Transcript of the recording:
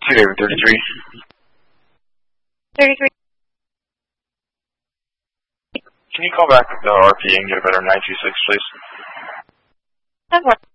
David 33. 33. Can you call back the RP and get a better 926, please? Of course.